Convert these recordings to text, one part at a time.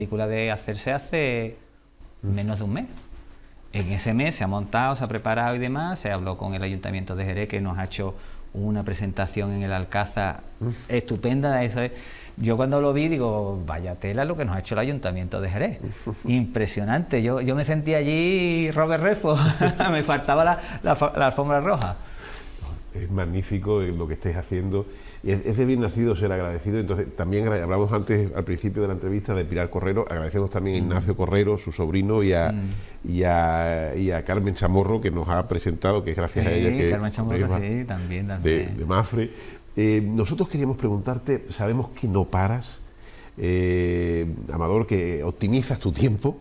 película de hacerse hace menos de un mes. En ese mes se ha montado, se ha preparado y demás, se habló con el Ayuntamiento de Jerez, que nos ha hecho una presentación en el Alcázar estupenda. Eso es. Yo cuando lo vi digo, vaya tela lo que nos ha hecho el Ayuntamiento de Jerez. Impresionante. Yo me sentí allí Robert Redford, me faltaba la alfombra roja. Es magnífico lo que estáis haciendo. Es de bien nacido ser agradecido. Entonces, también hablamos antes, al principio de la entrevista, de Pilar Correro. Agradecemos también a Ignacio Correro, su sobrino, y a Carmen Chamorro, que nos ha presentado, que es gracias a ella que Carmen Chamorro, sí, también. De Mafre. Nosotros queríamos preguntarte, sabemos que no paras, Amador, que optimizas tu tiempo.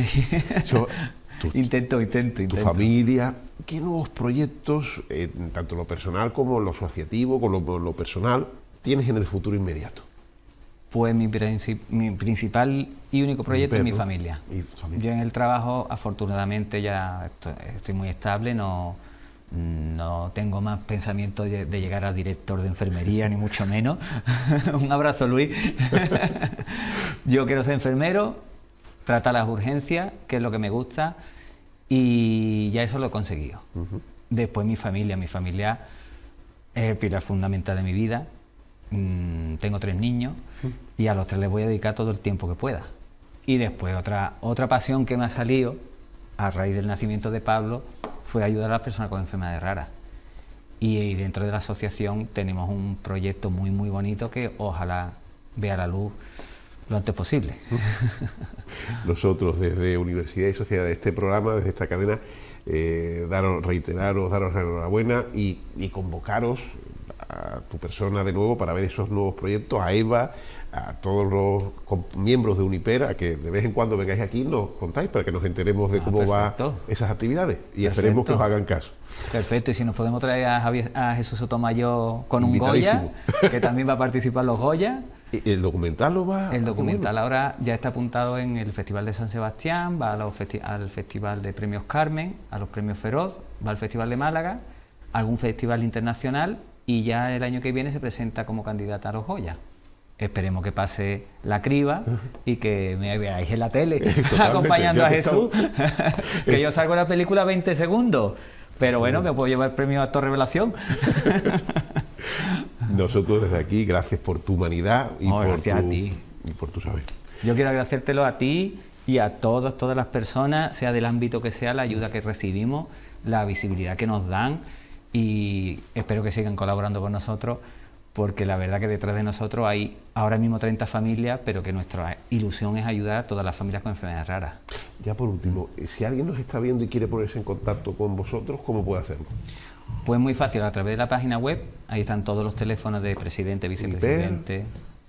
Intento. Tu familia. ¿Qué nuevos proyectos, tanto lo personal como lo asociativo, como lo personal, tienes en el futuro inmediato? Pues mi principal y único proyecto es mi familia. Yo en el trabajo, afortunadamente, ya estoy muy estable, no tengo más pensamiento de llegar a director de enfermería, ni mucho menos. Un abrazo, Luis. Yo quiero ser enfermero, tratar las urgencias, que es lo que me gusta, y ya eso lo he conseguido. Después mi familia es el pilar fundamental de mi vida. Tengo 3 niños y a los 3 les voy a dedicar todo el tiempo que pueda. Y después otra pasión que me ha salido a raíz del nacimiento de Pablo fue ayudar a las personas con enfermedades raras. Y dentro de la asociación tenemos un proyecto muy muy bonito que ojalá vea la luz lo antes posible. Nosotros desde Universidad y Sociedad, de este programa, desde esta cadena, reiteraros, daros la enhorabuena y convocaros a tu persona de nuevo para ver esos nuevos proyectos, a Eva, a todos los miembros de Uniper, a que de vez en cuando vengáis aquí y nos contáis para que nos enteremos de cómo van esas actividades y esperemos que os hagan caso. Perfecto, y si nos podemos traer a Jesús Sotomayor con un Goya, que también va a participar en los Goya. ¿El documental lo va? El documental ahora ya está apuntado en el Festival de San Sebastián, va al Festival de Premios Carmen, a los Premios Feroz, va al Festival de Málaga, a algún festival internacional, y ya el año que viene se presenta como candidata a los Goya. Esperemos que pase la criba y que me veáis en la tele acompañando a Jesús. Que yo salgo en la película 20 segundos, pero bueno, me puedo llevar el premio Actor Revelación. Nosotros desde aquí, gracias por tu humanidad y por tu saber. Yo quiero agradecértelo a ti y a todas las personas, sea del ámbito que sea, la ayuda que recibimos, la visibilidad que nos dan, y espero que sigan colaborando con nosotros, porque la verdad que detrás de nosotros hay ahora mismo 30 familias, pero que nuestra ilusión es ayudar a todas las familias con enfermedades raras. Ya por último, si alguien nos está viendo y quiere ponerse en contacto con vosotros, ¿cómo puede hacerlo? Pues muy fácil, a través de la página web, ahí están todos los teléfonos de presidente, vicepresidente,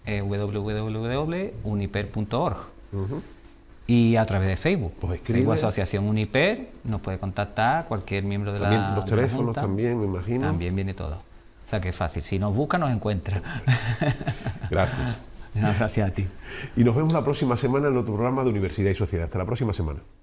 www.uniper.org. Y a través de Facebook, Facebook Asociación Uniper, nos puede contactar cualquier miembro de también los teléfonos también, me imagino. También viene todo. O sea que es fácil, si nos busca nos encuentra. Gracias. No, gracias a ti. Y nos vemos la próxima semana en otro programa de Universidad y Sociedad. Hasta la próxima semana.